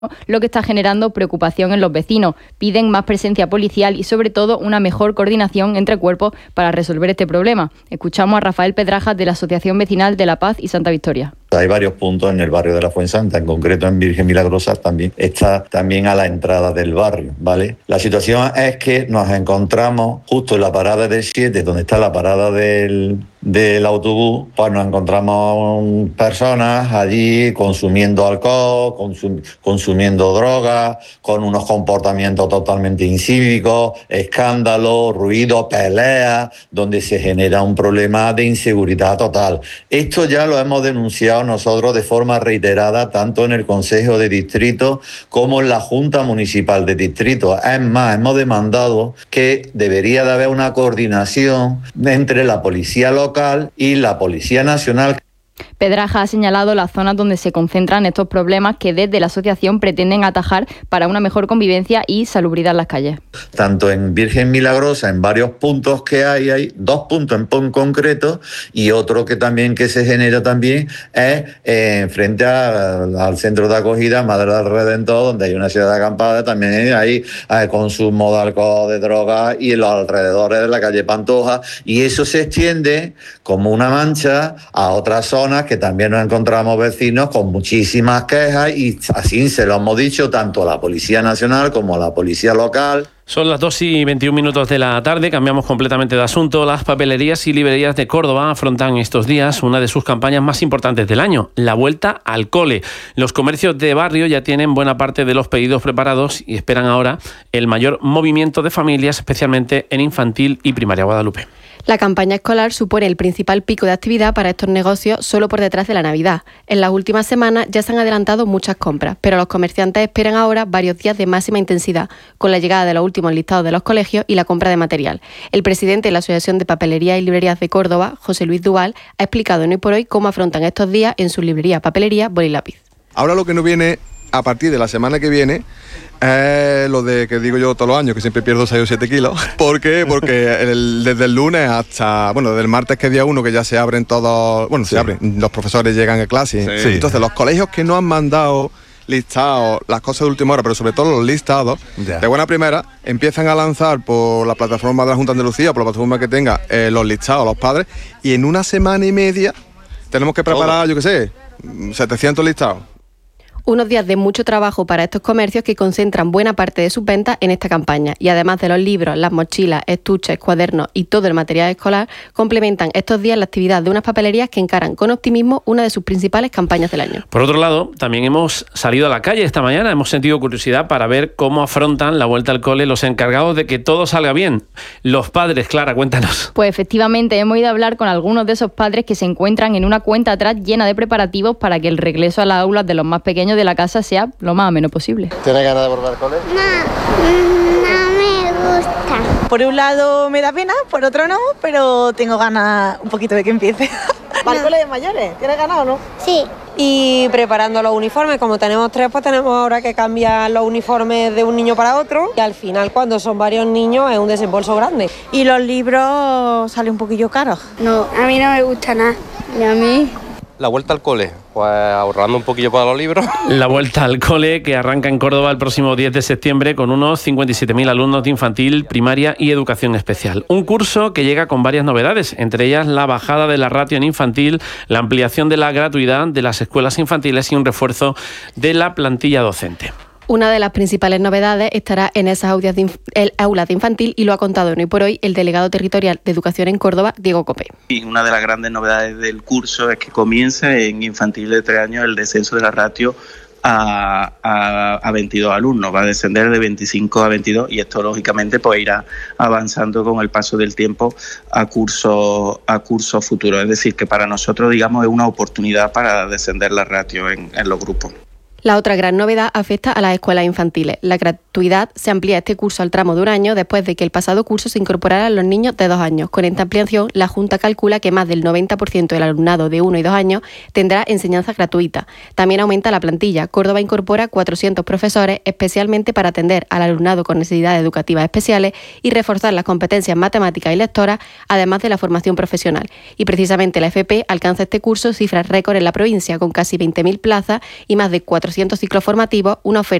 lo que está generando preocupación en los vecinos. Piden más presencia policial y sobre todo una mejor coordinación entre cuerpos para resolver este problema. Escuchamos a Rafael Pedrajas de la Asociación Vecinal de La Paz y Santa Victoria. Hay varios puntos en el barrio de la Fuensanta, en concreto en Virgen Milagrosa también está también a la entrada del barrio, ¿vale? La situación es que nos encontramos justo en la parada del 7, donde está la parada del autobús, pues nos encontramos personas allí consumiendo alcohol, consumiendo drogas, con unos comportamientos totalmente incívicos, escándalos, ruido, peleas, donde se genera un problema de inseguridad total. Esto ya lo hemos denunciado nosotros de forma reiterada, tanto en el Consejo de Distrito como en la Junta Municipal de Distrito. Es más, hemos demandado que debería de haber una coordinación entre la Policía Local y la Policía Nacional. Pedraja ha señalado las zonas donde se concentran estos problemas que desde la asociación pretenden atajar para una mejor convivencia y salubridad en las calles. Tanto en Virgen Milagrosa, en varios puntos que hay 2 puntos en concreto, y otro que también que se genera también es frente al centro de acogida Madre del Redentor, donde hay una ciudad de acampada, también hay consumo de alcohol, de drogas y en los alrededores de la calle Pantoja, y eso se extiende como una mancha a otras zonas que también nos encontramos vecinos con muchísimas quejas, y así se lo hemos dicho tanto a la Policía Nacional como a la Policía Local. Son las 2:21 de la tarde, cambiamos completamente de asunto. Las papelerías y librerías de Córdoba afrontan estos días una de sus campañas más importantes del año, la vuelta al cole. Los comercios de barrio ya tienen buena parte de los pedidos preparados y esperan ahora el mayor movimiento de familias, especialmente en infantil y primaria. Guadalupe. La campaña escolar supone el principal pico de actividad para estos negocios solo por detrás de la Navidad. En las últimas semanas ya se han adelantado muchas compras, pero los comerciantes esperan ahora varios días de máxima intensidad, con la llegada de los últimos listados de los colegios y la compra de material. El presidente de la Asociación de Papelería y Librerías de Córdoba, José Luis Duval, ha explicado en Hoy por Hoy cómo afrontan estos días en su librería, papelería, boli y lápiz. Ahora lo que nos viene a partir de la semana que viene es lo de que digo yo todos los años, que siempre pierdo 6 o 7 kilos. ¿Por qué? Porque desde el lunes hasta, desde el martes, que es día 1, que ya se abren todos, se abren, los profesores llegan a clase. Sí. Entonces los colegios que no han mandado listados, las cosas de última hora, pero sobre todo los listados, de buena primera, empiezan a lanzar por la plataforma de la Junta de Andalucía, por la plataforma que tenga, los listados, los padres, y en una semana y media tenemos que preparar, 700 listados. Unos días de mucho trabajo para estos comercios que concentran buena parte de sus ventas en esta campaña, y además de los libros, las mochilas, estuches, cuadernos y todo el material escolar, complementan estos días la actividad de unas papelerías que encaran con optimismo una de sus principales campañas del año. Por otro lado, también hemos salido a la calle esta mañana, hemos sentido curiosidad para ver cómo afrontan la vuelta al cole los encargados de que todo salga bien. Los padres, Clara, cuéntanos. Pues efectivamente, hemos ido a hablar con algunos de esos padres que se encuentran en una cuenta atrás llena de preparativos para que el regreso a las aulas de los más pequeños de la casa sea lo más ameno posible. ¿Tienes ganas de volver al cole? No me gusta. Por un lado me da pena, por otro no, pero tengo ganas un poquito de que empiece. ¿Va al cole de mayores? ¿Tienes ganas o no? Sí. Y preparando los uniformes, como tenemos 3, pues tenemos ahora que cambiar los uniformes de un niño para otro, y al final cuando son varios niños es un desembolso grande. ¿Y los libros salen un poquillo caros? No, a mí no me gusta nada. ¿Y a mí? La vuelta al cole, pues ahorrando un poquillo para los libros. La vuelta al cole, que arranca en Córdoba el próximo 10 de septiembre con unos 57.000 alumnos de infantil, primaria y educación especial. Un curso que llega con varias novedades, entre ellas la bajada de la ratio en infantil, la ampliación de la gratuidad de las escuelas infantiles y un refuerzo de la plantilla docente. Una de las principales novedades estará en esas aulas de infantil, y lo ha contado en Hoy por Hoy el delegado territorial de Educación en Córdoba, Diego Copé. Y una de las grandes novedades del curso es que comienza en infantil de 3 años el descenso de la ratio a 22 alumnos, va a descender de 25 a 22, y esto lógicamente pues irá avanzando con el paso del tiempo a cursos futuros. Es decir, que para nosotros, digamos, es una oportunidad para descender la ratio en los grupos. La otra gran novedad afecta a las escuelas infantiles. La gratuidad se amplía este curso al tramo de 1 año después de que el pasado curso se incorporaran los niños de 2 años. Con esta ampliación, la Junta calcula que más del 90% del alumnado de 1 y 2 años tendrá enseñanza gratuita. También aumenta la plantilla. Córdoba incorpora 400 profesores especialmente para atender al alumnado con necesidades educativas especiales y reforzar las competencias matemáticas y lectoras, además de la formación profesional. Y precisamente la FP alcanza este curso cifras récord en la provincia, con casi 20.000 plazas y más de 400 400 ciclos formativos, una oferta